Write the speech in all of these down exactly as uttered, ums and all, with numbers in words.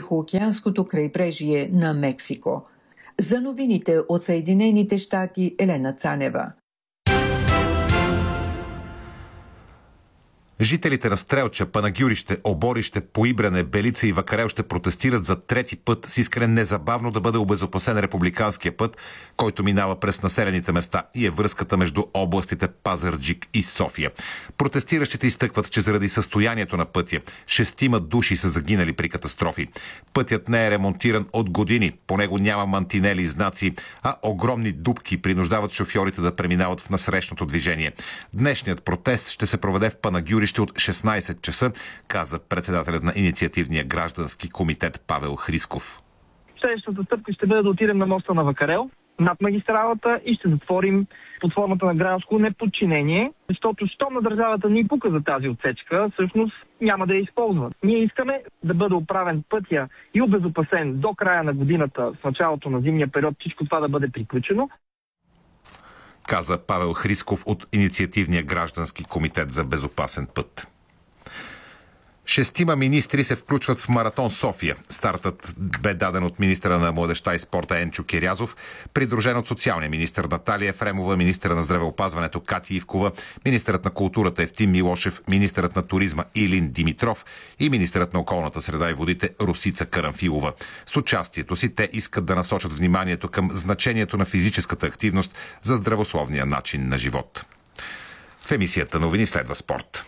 Тихоокеанското крайбрежие на Мексико. За новините от Съединените щати, Елена Цанева. Жителите на Стрелча, Панагюрище, Оборище, Поибрене, Белица и Вакарел ще протестират за трети път с искане незабавно да бъде обезопасен републиканския път, който минава през населените места и е връзката между областите Пазарджик и София. Протестиращите изтъкват, че заради състоянието на пътя шестима души са загинали при катастрофи. Пътят не е ремонтиран от години, по него няма мантинели и знаци, а огромни дупки принуждават шофьорите да преминават в насрещното движение. Днешният протест ще се проведе в Панагюрище от шестнайсет часа, каза председателят на инициативния граждански комитет Павел Хрисков. Следващата стъпка ще бъде да отидем на моста на Вакарел, над магистралата и ще затворим под формата на гражданско неподчинение, защото щом на държавата ни пука за тази отсечка, всъщност няма да я използват. Ние искаме да бъде оправен пътя и обезопасен до края на годината, с началото на зимния период, всичко това да бъде приключено, каза Павел Хрисков от инициативния граждански комитет за безопасен път. Шестима министри се включват в Маратон София. Стартът бе даден от министъра на младежта и спорта Енчо Кирязов, придружен от социалния министър Наталия Ефремова, министъра на здравеопазването Кати Ивкова, министърът на културата Евтим Милошев, министърът на туризма Илин Димитров и министърът на околната среда и водите Росица Карамфилова. С участието си те искат да насочат вниманието към значението на физическата активност за здравословния начин на живот. В емисията новини следва спорт.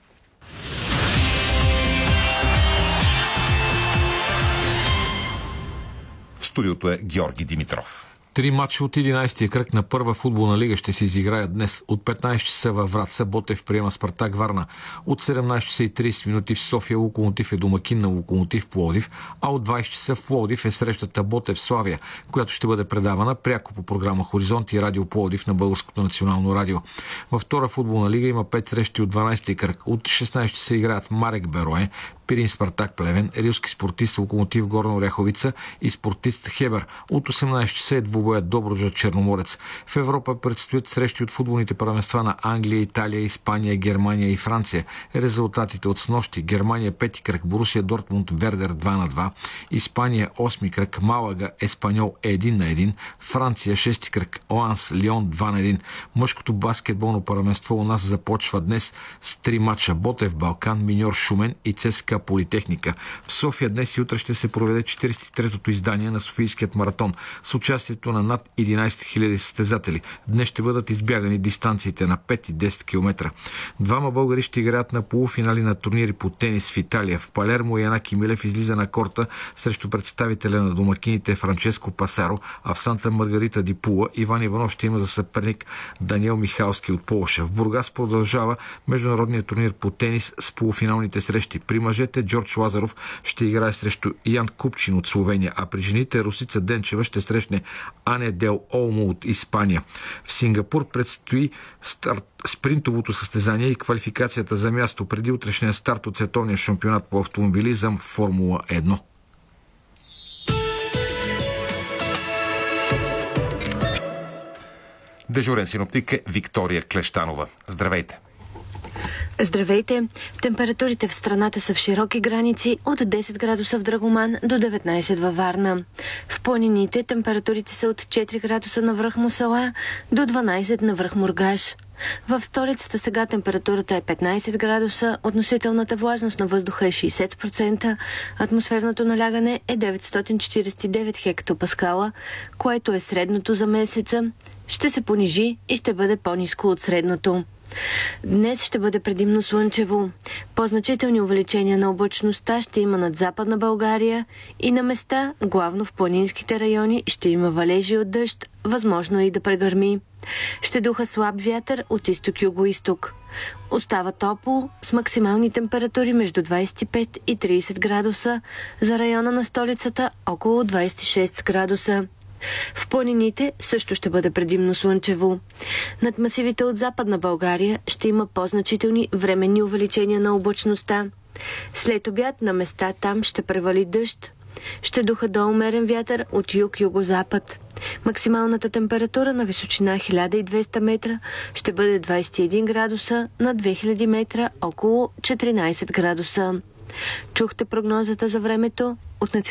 В студиото е Георги Димитров. Три мача от единайсетия кръг на първа футболна лига ще се изиграят днес. От петнайсет часа във Враца Ботев приема Спартак Варна. От седемнайсет часа и трийсет минути в София Локомотив е домакин на Локомотив Пловдив, а от двайсет часа в Пловдив е срещата Ботев Славия, която ще бъде предавана пряко по програма Хоризонт и Радио Пловдив на Българското национално радио. Във втора футболна лига има пет срещи от дванайсетия кръг. От шестнайсет часа играят Марек Берое, Пирин Спартак Плевен, Рилски спортист Локомотив Горна Оряховица и спортист Хебър. От осемнайсет часа е двубоят Добруджа Черноморец. В Европа предстоят срещи от футболните първенства на Англия, Италия, Испания, Германия и Франция. Резултатите от снощи: Германия пети кръг, Борусия Дортмунд Вердер два на два, Испания осми кръг, Малага Еспаньол един на един, Франция шести кръг, Оанс Лион два на един. Мъжкото баскетболно първенство у нас започва днес с три мача: Ботев Балкан, Миньор Шумен и ЦСКА Политехника. В София днес и утре ще се проведе четирийсет и третото издание на Софийският маратон с участието на над единайсет хиляди състезатели. Днес ще бъдат избягани дистанциите на пет и десет километра. Двама българи ще играят на полуфинали на турнири по тенис в Италия. В Палермо Янаки Милев излиза на корта срещу представителя на домакините Франческо Пасаро, а в Санта Маргарита ди Пула Иван Иванов ще има за съперник Даниел Михалски от Полша. В Бургас продължава международният турнир по тенис с полуфиналните срещи. При мъжете Джордж Лазаров ще играе срещу Ян Купчин от Словения, а при жените Росица Денчева ще срещне Ане Дел Олмо от Испания. В Сингапур предстои старт спринтовото състезание и квалификацията за място преди утрешния старт от световния шампионат по автомобилизъм в Формула едно. Дежурен синоптик е Виктория Клещанова. Здравейте! Здравейте! Температурите в страната са в широки граници от десет градуса в Драгоман до деветнайсет във Варна. В планините температурите са от четири градуса на връх Мусала до дванайсет на връх Мургаш. В столицата сега температурата е петнайсет градуса, относителната влажност на въздуха е шейсет процента, атмосферното налягане е деветстотин четирийсет и девет хектопаскала, което е средното за месеца. Ще се понижи и ще бъде по-ниско от средното. Днес ще бъде предимно слънчево. По-значителни увеличения на облачността ще има над Западна България и на места, главно в планинските райони, ще има валежи от дъжд, възможно е и да прегърми. Ще духа слаб вятър от изток-юго-исток. Остава топло с максимални температури между двайсет и пет и трийсет градуса, за района на столицата около двайсет и шест градуса. В планините също ще бъде предимно слънчево. Над масивите от Западна България ще има по-значителни временни увеличения на облачността. След обяд на места там ще превали дъжд. Ще духа до умерен вятър от юг-югозапад. Максималната температура на височина хиляда и двеста метра ще бъде двайсет и един градуса, на две хиляди метра около четиринайсет градуса. Чухте прогнозата за времето от